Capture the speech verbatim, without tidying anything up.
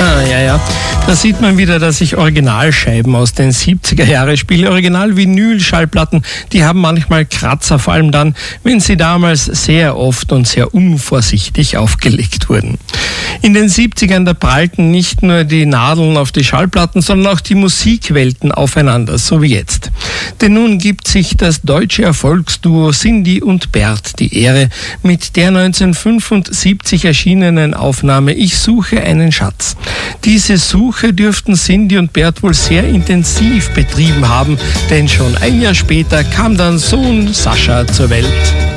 Ah, ja, ja. Da sieht man wieder, dass ich Originalscheiben aus den siebziger Jahre spiele. Original-Vinyl-Schallplatten, die haben manchmal Kratzer, vor allem dann, wenn sie damals sehr oft und sehr unvorsichtig aufgelegt wurden. In den siebzigern, da prallten nicht nur die Nadeln auf die Schallplatten, sondern auch die Musikwelten aufeinander, so wie jetzt. Denn nun gibt sich das deutsche Erfolgsduo Cindy und Bert die Ehre mit der neunzehnhundertfünfundsiebzig erschienenen Aufnahme Ich suche einen Schatz. Diese Suche dürften Cindy und Bert wohl sehr intensiv betrieben haben, denn schon ein Jahr später kam dann Sohn Sascha zur Welt.